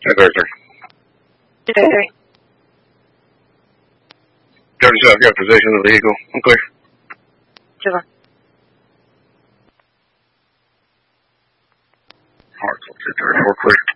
clear, sir. Okay. 37, got possession of the vehicle. I'm clear. Sure. Alright, 34, clear.